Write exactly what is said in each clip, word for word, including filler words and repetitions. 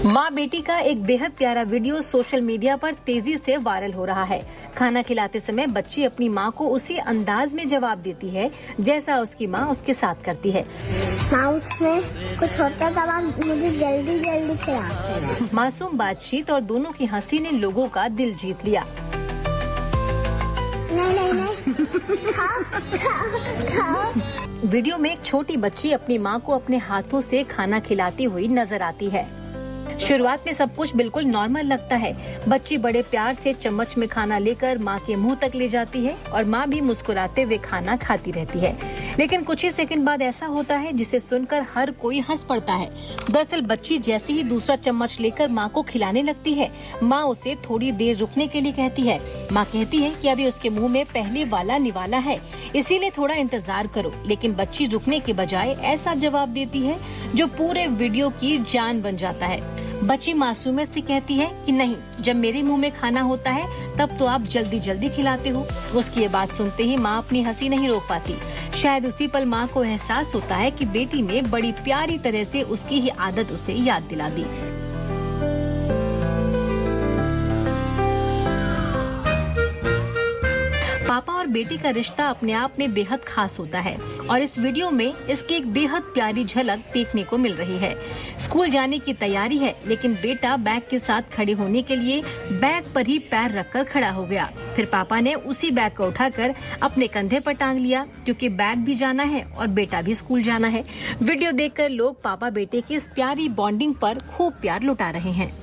माँ बेटी का एक बेहद प्यारा वीडियो सोशल मीडिया पर तेजी से वायरल हो रहा है। खाना खिलाते समय बच्ची अपनी माँ को उसी अंदाज में जवाब देती है जैसा उसकी माँ उसके साथ करती है। माँ उसमें कुछ होता था, मुझे जल्दी जल्दी खिलाते हैं। मासूम बातचीत और दोनों की हंसी ने लोगों का दिल जीत लिया। नहीं नहीं नहीं खाओ खाओ खाओ। वीडियो में एक छोटी बच्ची अपनी माँ को अपने हाथों से खाना खिलाती हुई नजर आती है। शुरुआत में सब कुछ बिल्कुल नॉर्मल लगता है। बच्ची बड़े प्यार से चम्मच में खाना लेकर माँ के मुंह तक ले जाती है और माँ भी मुस्कुराते हुए खाना खाती रहती है। लेकिन कुछ ही सेकंड बाद ऐसा होता है जिसे सुनकर हर कोई हंस पड़ता है। दरअसल बच्ची जैसे ही दूसरा चम्मच लेकर माँ को खिलाने लगती है, माँ उसे थोड़ी देर रुकने के लिए कहती है। माँ कहती है कि अभी उसके मुंह में पहले वाला निवाला है, इसीलिए थोड़ा इंतजार करो। लेकिन बच्ची रुकने के बजाय ऐसा जवाब देती है जो पूरे वीडियो की जान बन जाता है। बच्ची मासूमियत से कहती है कि नहीं, जब मेरे मुंह में खाना होता है तब तो आप जल्दी जल्दी खिलाते हो। उसकी ये बात सुनते ही माँ अपनी हंसी नहीं रोक पाती। शायद उसी पल माँ को एहसास होता है कि बेटी ने बड़ी प्यारी तरह से उसकी ही आदत उसे याद दिला दी। पापा और बेटी का रिश्ता अपने आप में बेहद खास होता है और इस वीडियो में इसकी एक बेहद प्यारी झलक देखने को मिल रही है। स्कूल जाने की तैयारी है, लेकिन बेटा बैग के साथ खड़े होने के लिए बैग पर ही पैर रखकर खड़ा हो गया। फिर पापा ने उसी बैग को उठाकर अपने कंधे पर टांग लिया, क्योंकि बैग भी जाना है और बेटा भी स्कूल जाना है। वीडियो देखकर लोग पापा बेटे की इस प्यारी बॉन्डिंग पर खूब प्यार लुटा रहे हैं।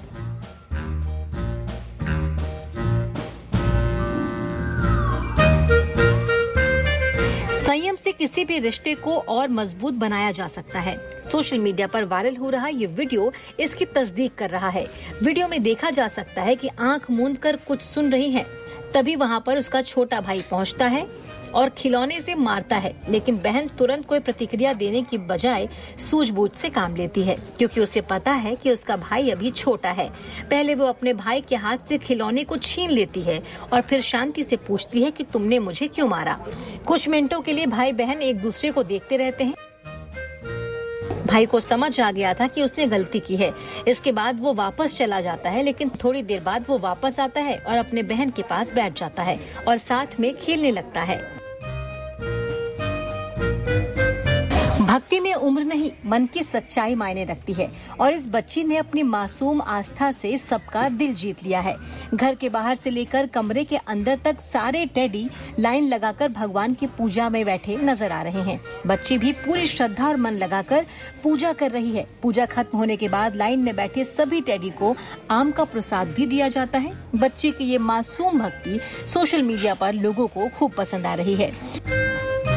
संयम से किसी भी रिश्ते को और मजबूत बनाया जा सकता है। सोशल मीडिया पर वायरल हो रहा ये वीडियो इसकी तस्दीक कर रहा है। वीडियो में देखा जा सकता है कि आंख मूंद कर कुछ सुन रही है, तभी वहां पर उसका छोटा भाई पहुंचता है और खिलौने से मारता है। लेकिन बहन तुरंत कोई प्रतिक्रिया देने की बजाय सूझबूझ से काम लेती है, क्योंकि उसे पता है कि उसका भाई अभी छोटा है। पहले वो अपने भाई के हाथ से खिलौने को छीन लेती है और फिर शांति से पूछती है कि तुमने मुझे क्यों मारा। कुछ मिनटों के लिए भाई बहन एक दूसरे को देखते रहते हैं। भाई को समझ आ गया था कि उसने गलती की है। इसके बाद वो वापस चला जाता है, लेकिन थोड़ी देर बाद वो वापस आता है और अपने बहन के पास बैठ जाता है और साथ में खेलने लगता है। भक्ति में उम्र नहीं, मन की सच्चाई मायने रखती है और इस बच्ची ने अपनी मासूम आस्था से सबका दिल जीत लिया है। घर के बाहर से लेकर कमरे के अंदर तक सारे टेडी लाइन लगाकर भगवान की पूजा में बैठे नजर आ रहे हैं। बच्ची भी पूरी श्रद्धा और मन लगाकर पूजा कर रही है। पूजा खत्म होने के बाद लाइन में बैठे सभी टेडी को आम का प्रसाद भी दिया जाता है। बच्ची की ये मासूम भक्ति सोशल मीडिया पर लोगों को खूब पसंद आ रही है।